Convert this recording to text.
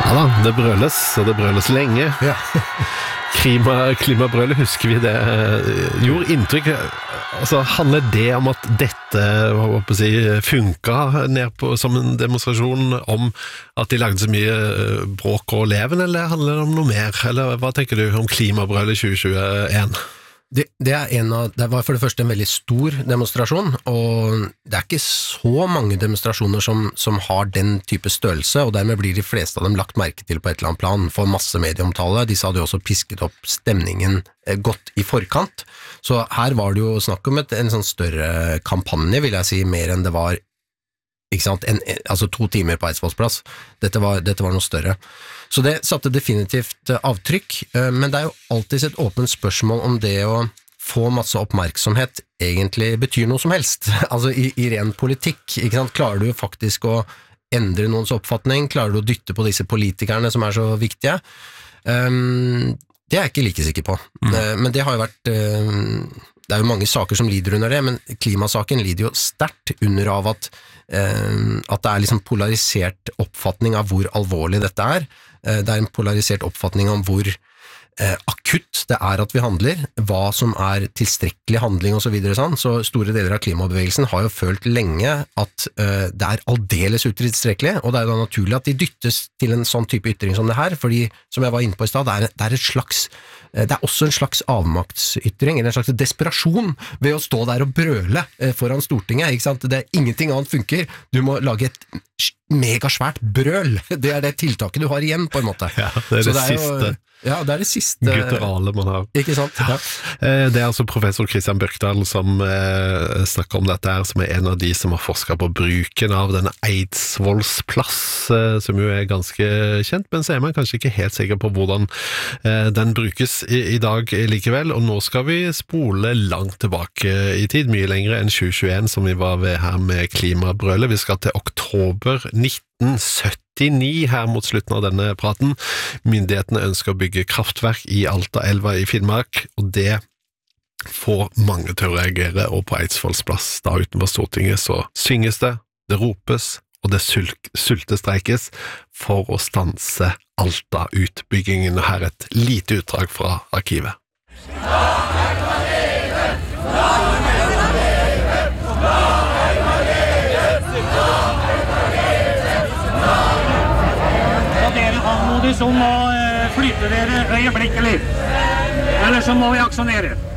Ja da, det brøles, og det brøles lenge. Ja. Klimabrølet, husker vi det, gjorde inntrykk. Altså, handler det om at dette funket ned på, som en demonstrasjon om at de lagde så mye bråk og leven, eller handler det om noe mer? Eller hva tenker du om klimabrølet 2021? Det var for det første en veldig stor demonstrasjon, og det ikke så mange demonstrasjoner som har den type størrelse, og dermed blir de fleste av dem lagt merke til på et eller annet plan, for masse medieomtale. Disse hadde jo også pisket opp stemningen godt i forkant, så her var det jo snakk om en sånn større kampanje, vil jeg si, mer enn det var, ikke sant, altså 2 timer på Eidsvolls plass. Dette var noe større. Så det satte definitivt avtrykk, men det jo alltid et åpent spørsmål om det å få masse oppmerksomhet egentlig betyr noe som helst. Altså i ren politikk, ikke sant? Klarer du faktisk å endre noens oppfatning? Klarer du å dytte på disse politikerne som så viktige? Det jeg ikke like sikker på. Men det har jo vært... Det jo mange saker som lider under det, men klimasaken lider jo sterkt under av at det liksom polarisert oppfatning av hvor alvorlig dette det en polarisert oppfatning om hvor akutt det at vi handler, hva som tilstrekkelig handling og så videre sånn, så store deler av klimabevegelsen har jo følt lenge at det aldeles utilstrekkelig, og det jo da naturlig at de dyttes til en sånn type ytring som det her, fordi, som jeg var inne på i sted, det et slags det også en slags avmaktsytring, eller en slags desperasjon ved å stå der og brøle foran Stortinget, ikke sant? Det ingenting annet funker, du må lage et megasvært brøl, det det tiltaket du har igjen på en måte. Ja, det det siste. Ja, det det siste gutturale man har. Ikke sant? Ja. Det altså professor Christian Bjørkdal som snakker om dette her, som en av de som har forsket på bruken av denne Eidsvolls plass, som jo ganske kjent, men så man kanskje ikke helt sikker på hvordan den brukes i dag likevel, og nå skal vi spole langt tilbake i tid, mye lengre enn 2021 som vi var ved her med klimabrølet. Vi skal til oktober 1979 her mot slutten av denne praten. Myndighetene ønsker å bygge kraftverk i Altaelva i Finnmark, og det får mange til å reagere, og på Eidsvolls plass, da utenfor Stortinget, så synges det ropes, og det sultestreikes for å stanse Alta-utbyggingen. Og her et lite utdrag fra arkivet. Anmodes om å flytte dere øyeblikkelig, ellers så må vi aksjonere.